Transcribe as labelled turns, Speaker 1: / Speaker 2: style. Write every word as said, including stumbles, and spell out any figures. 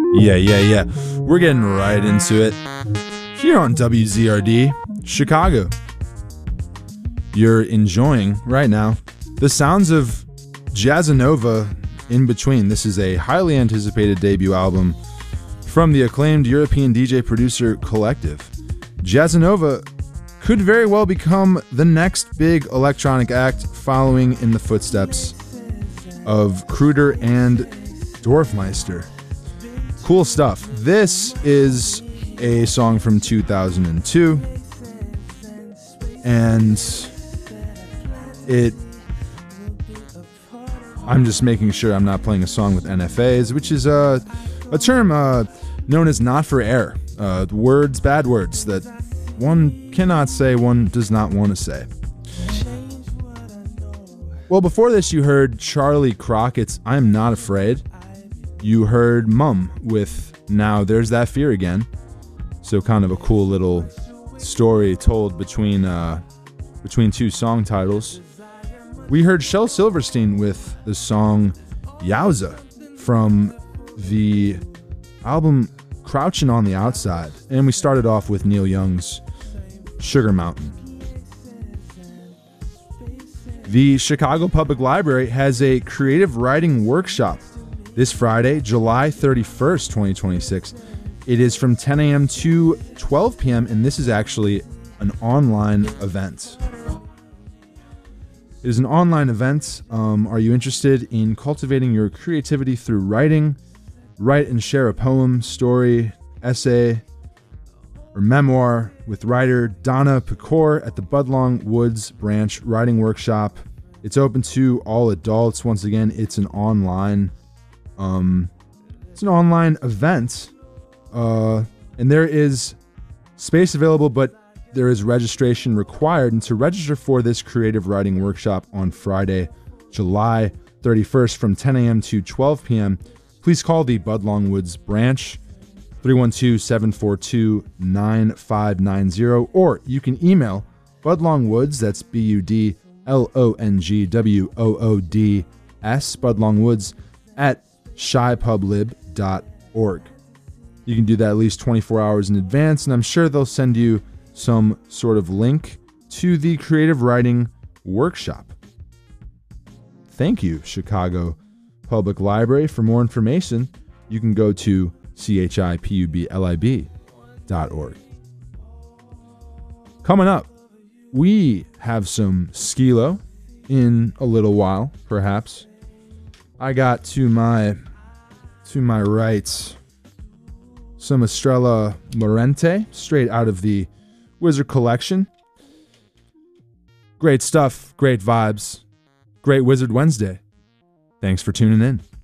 Speaker 1: Yeah, yeah, yeah. We're getting right into it. Here on W Z R D, Chicago. You're enjoying, right now, the sounds of Jazzanova In Between. This is a highly anticipated debut album from the acclaimed European D J producer Collective. Jazzanova could very well become the next big electronic act following in the footsteps of Kruder and Dorfmeister. Cool stuff. This is a song from two thousand two, and it I'm just making sure I'm not playing a song with N F As, which is a, a term uh, known as not for air. Uh, words, bad words that one cannot say, one does not want to say. Well, before this, you heard Charlie Crockett's I'm Not Afraid. You heard Mum with Now There's That Fear Again. So kind of a cool little story told between uh, between two song titles. We heard Shel Silverstein with the song Yowza from the album Crouching on the Outside. And we started off with Neil Young's Sugar Mountain. The Chicago Public Library has a creative writing workshop this Friday, July thirty-first, twenty twenty-six. It is from ten a.m. to twelve p.m., and this is actually an online event. It is an online event. Um, are you interested in cultivating your creativity through writing? Write and share a poem, story, essay, or memoir with writer Donna Pecor at the Budlong Woods Branch Writing Workshop. It's open to all adults. Once again, it's an online, um, it's an online event, uh, and there is space available, but there is registration required. And to register for this creative writing workshop on Friday, July thirty-first from ten a.m. to twelve p.m., please call the Budlong Woods Branch, three one two, seven four two, nine five nine zero, or you can email budlongwoods, that's B U D L O N G W O O D S, budlongwoods, at shy pub lib dot org. You can do that at least twenty-four hours in advance, and I'm sure they'll send you some sort of link to the creative writing workshop. Thank you, Chicago Public Library. For more information, you can go to C H I P U B L I B dot org. Coming up, we have some Skilo in a little while, perhaps. I got to my to my right some Estrella Morente, straight out of the Wizard Collection. Great stuff, great vibes, great Wizard Wednesday. Thanks for tuning in.